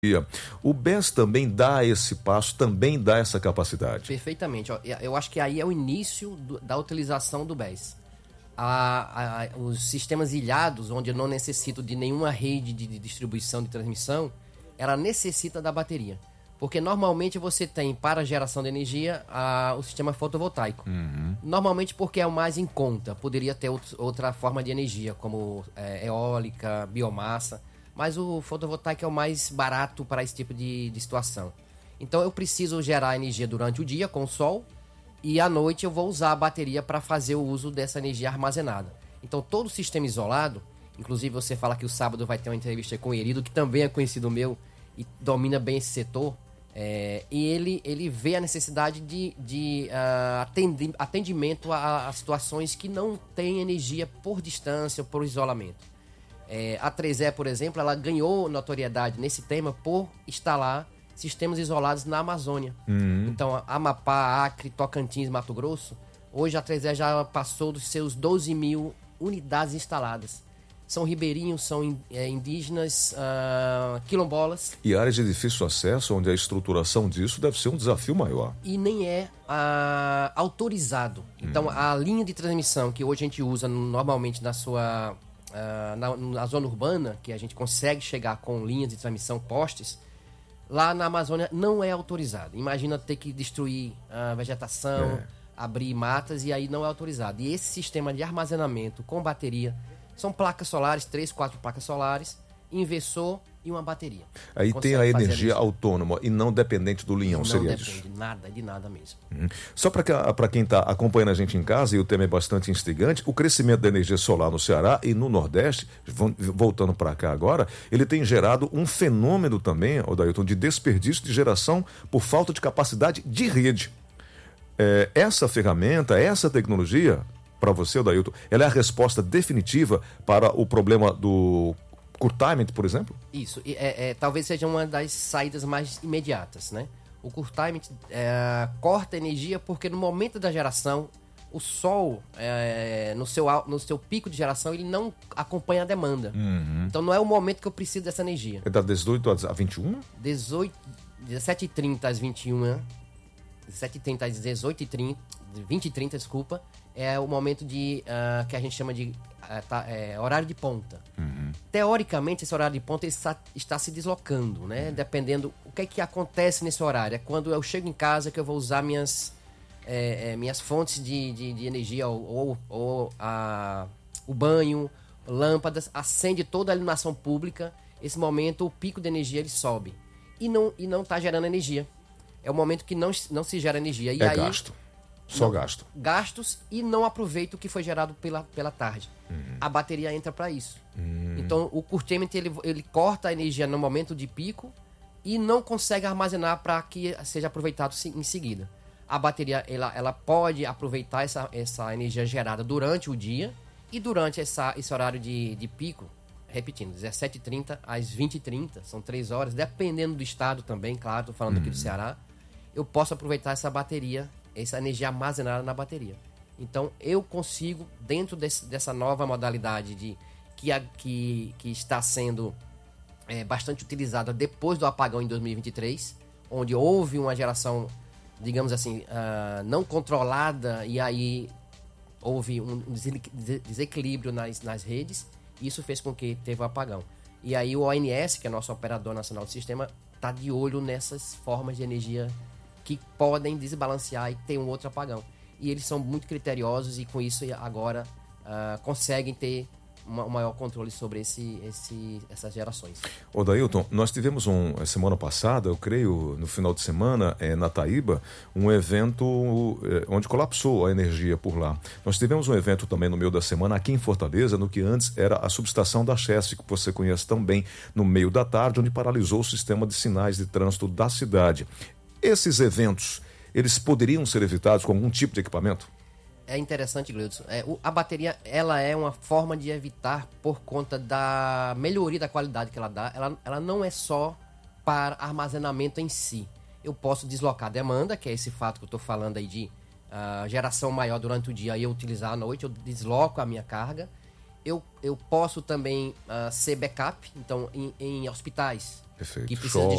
O BES também dá esse passo, também dá essa capacidade. Perfeitamente. Eu acho que aí é o início da utilização do BES. Os sistemas ilhados, onde eu não necessito de nenhuma rede de distribuição, de transmissão, ela necessita da bateria. Porque normalmente você tem, para geração de energia, o sistema fotovoltaico. Normalmente porque é o mais em conta. Poderia ter outra forma de energia, como eólica, biomassa. Mas o fotovoltaico é o mais barato para esse tipo de situação. Então eu preciso gerar energia durante o dia com o sol e à noite eu vou usar a bateria para fazer o uso dessa energia armazenada. Então todo o sistema isolado, inclusive você fala que o sábado vai ter uma entrevista com o Herido, que também é conhecido meu e domina bem esse setor, e ele vê a necessidade de atendimento a situações que não têm energia por distância ou por isolamento. A 3E, por exemplo, ela ganhou notoriedade nesse tema por instalar sistemas isolados na Amazônia. Então, Amapá, Acre, Tocantins, Mato Grosso, hoje a 3E já passou dos seus 12 mil unidades instaladas. São ribeirinhos, são indígenas, quilombolas. E áreas de difícil acesso, onde a estruturação disso deve ser um desafio maior. E nem é autorizado. Então, a linha de transmissão que hoje a gente usa normalmente na sua... na zona urbana, que a gente consegue chegar com linhas de transmissão postes, lá na Amazônia não é autorizado. Imagina ter que destruir a vegetação, abrir matas, e aí não é autorizado. E esse sistema de armazenamento com bateria são placas solares, 3, 4 placas solares, inversor e uma bateria. Aí tem a energia autônoma e não dependente do linhão, seria isso? Não depende de nada mesmo. Só para quem está acompanhando a gente em casa, e o tema é bastante instigante, o crescimento da energia solar no Ceará e no Nordeste, voltando para cá agora, ele tem gerado um fenômeno também, Odailton, de desperdício de geração por falta de capacidade de rede. Essa ferramenta, essa tecnologia, para você, Odailton, ela é a resposta definitiva para o problema do curtailment, por exemplo? Isso, talvez seja uma das saídas mais imediatas, né? O curtailment corta energia porque no momento da geração, o sol, no seu pico de geração, ele não acompanha a demanda. Então não é o momento que eu preciso dessa energia. É das 18 a 21? 17h30 às 21, 17h30 às 18h30, 20h30, desculpa, é o momento que a gente chama de horário de ponta. Teoricamente, esse horário de ponta está se deslocando, né? Dependendo o que acontece nesse horário. É quando eu chego em casa que eu vou usar minhas fontes de energia, ou o banho, lâmpadas, acende toda a iluminação pública. Esse momento, o pico de energia ele sobe e não está gerando energia. É o momento que não se gera energia. E aí, gasto. Só gasto. Gastos e não aproveita o que foi gerado pela tarde. A bateria entra para isso. Então, o curtailment ele corta a energia no momento de pico e não consegue armazenar para que seja aproveitado em seguida. A bateria ela pode aproveitar essa energia gerada durante o dia e durante esse horário de pico, repetindo, 17h30 às 20h30, são 3 horas, dependendo do estado também, claro, estou falando aqui do Ceará, eu posso aproveitar essa bateria, essa energia armazenada na bateria. Então, eu consigo, dentro dessa nova modalidade que está sendo bastante utilizada depois do apagão em 2023, onde houve uma geração, digamos assim, não controlada, e aí houve um desequilíbrio nas redes, e isso fez com que teve um apagão. E aí o ONS, que é nosso operador nacional do sistema, está de olho nessas formas de energia que podem desbalancear e ter um outro apagão. E eles são muito criteriosos e com isso agora conseguem ter um maior controle sobre essas gerações. Odailton, nós tivemos semana passada, eu creio, no final de semana, na Taíba, um evento onde colapsou a energia por lá. Nós tivemos um evento também no meio da semana aqui em Fortaleza, no que antes era a subestação da Chesf, que você conhece tão bem, no meio da tarde, onde paralisou o sistema de sinais de trânsito da cidade. Esses eventos, eles poderiam ser evitados com algum tipo de equipamento? É interessante, Gleudson. A bateria, ela é uma forma de evitar por conta da melhoria da qualidade que ela dá. Ela não é só para armazenamento em si. Eu posso deslocar a demanda, que é esse fato que eu estou falando aí de geração maior durante o dia e eu utilizar à noite, eu desloco a minha carga. Eu posso também ser backup, então em hospitais. Perfeito. Que precisam de